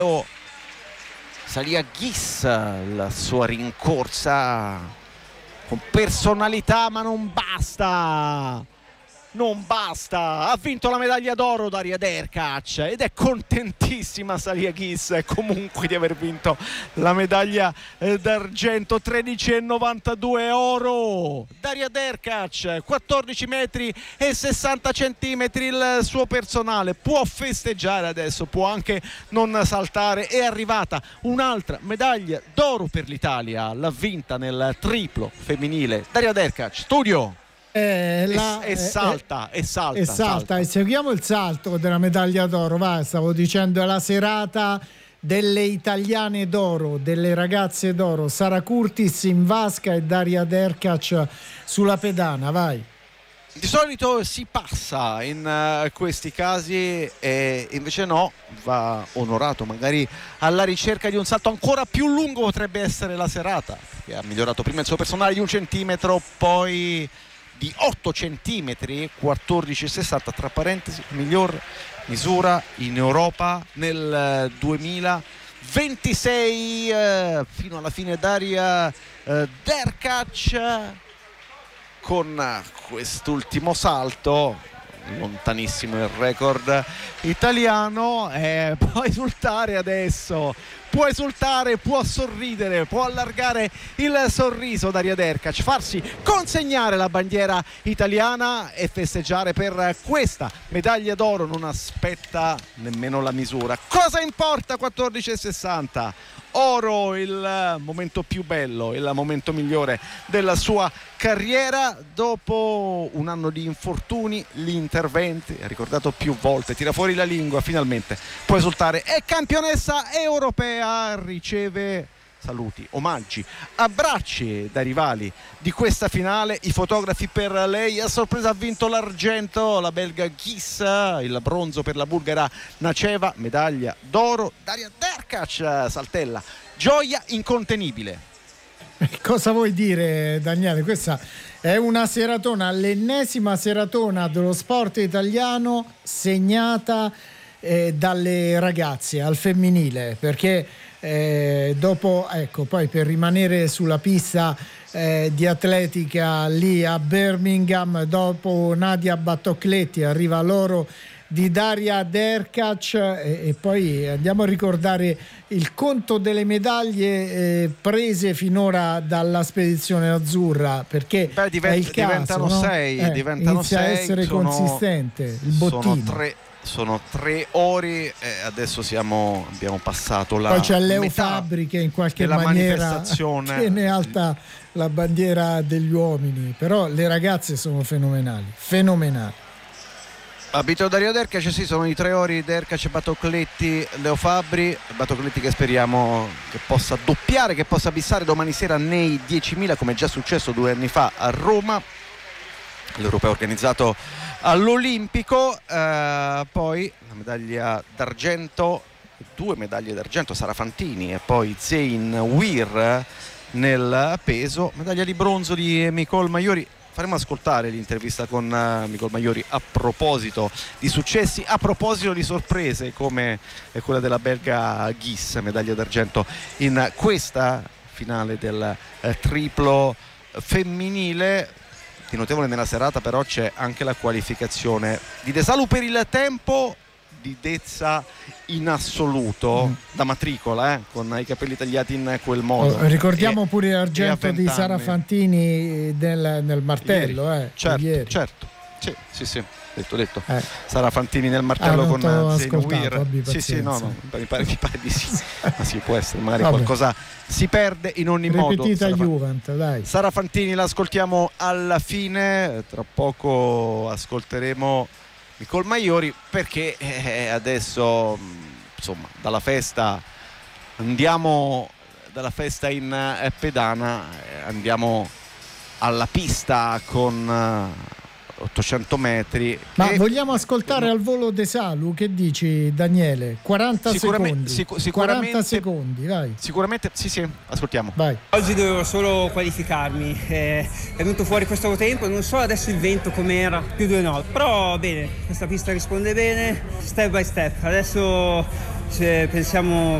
Salia Ghis, la sua rincorsa con personalità, ma non basta, ha vinto la medaglia d'oro Daria Derkac ed è contentissima Salia Ghis comunque di aver vinto la medaglia d'argento. 13,92 oro. Daria Derkac, 14 metri e 60 centimetri il suo personale, può festeggiare adesso, può anche non saltare. È arrivata un'altra medaglia d'oro per l'Italia, l'ha vinta nel triplo femminile Daria Derkac. Studio. Salta. E seguiamo il salto della medaglia d'oro. Stavo dicendo, è la serata delle italiane d'oro, delle ragazze d'oro. Sara Curtis in vasca e Daria Derkac sulla pedana. Vai. Di solito si passa in questi casi e invece no, va onorato. Magari alla ricerca di un salto ancora più lungo potrebbe essere la serata, che ha migliorato prima il suo personale di 1 centimetro, poi di 8 centimetri, 14,60, tra parentesi, miglior misura in Europa nel 2026. Fino alla fine Daria Derkac con quest'ultimo salto, lontanissimo il record italiano. Può esultare adesso, può esultare, può sorridere, può allargare il sorriso Daria Derkac, farsi consegnare la bandiera italiana e festeggiare per questa medaglia d'oro. Non aspetta nemmeno la misura. Cosa importa? 14,60 oro, il momento più bello, il momento migliore della sua carriera. Dopo un anno di infortuni, gli interventi, ha ricordato più volte, tira fuori la lingua, finalmente può esultare. È campionessa europea, riceve saluti, omaggi, abbracci dai rivali di questa finale, i fotografi per lei. A sorpresa ha vinto l'argento la belga Ghis, il bronzo per la bulgara Naceva, medaglia d'oro Daria Derkac, saltella, gioia incontenibile. Cosa vuoi dire, Daniele? Questa è una seratona, l'ennesima seratona dello sport italiano segnata dalle ragazze al femminile, perché dopo, ecco, poi per rimanere sulla pista di atletica lì a Birmingham, dopo Nadia Battocletti arriva l'oro di Daria Derkac e poi andiamo a ricordare il conto delle medaglie prese finora dalla spedizione azzurra, perché è il caso, diventano no? Diventano inizia a 6, essere consistente il bottino. Sono 3 ore, adesso abbiamo passato la poi c'è Leo metà Fabbri che in qualche maniera tiene alta la bandiera degli uomini, però le ragazze sono fenomenali. Abito Daria Derkac, sì, sono i 3 ore Derkac, Battocletti, Leo Fabbri. Battocletti che speriamo che possa doppiare, che possa bissare domani sera nei 10.000, come è già successo 2 anni fa a Roma, l'Europeo organizzato all'Olimpico. Poi la medaglia d'argento, 2 medaglie d'argento, Sara Fantini e poi Zein Wir nel peso, medaglia di bronzo di Nicole Maiori. Faremo ascoltare l'intervista con Nicole Maiori a proposito di successi, a proposito di sorprese come quella della belga Ghis, medaglia d'argento in questa finale del triplo femminile. Di notevole nella serata però c'è anche la qualificazione di De Salu per il tempo di Dezza in assoluto, da matricola, con i capelli tagliati in quel modo. Ricordiamo pure l'argento di Sara Fantini nel martello. Certo. Sì. Detto. Sara Fantini nel martello con Zein Wir. Sì, no, mi pare di sì. Ma sì, può essere, magari qualcosa si perde. In ogni modo dai. Sara Fantini l'ascoltiamo alla fine, tra poco ascolteremo Nicole Maiori, perché adesso insomma dalla festa in pedana, andiamo alla pista con 800 metri. Ma vogliamo ascoltare al volo De Salu? Che dici, Daniele? 40 secondi. 40 secondi, vai. Sicuramente, sì, ascoltiamo. Vai. Oggi dovevo solo qualificarmi. È venuto fuori questo tempo, non so adesso il vento com'era, più 2 no. Però bene, questa pista risponde bene, step by step. Adesso pensiamo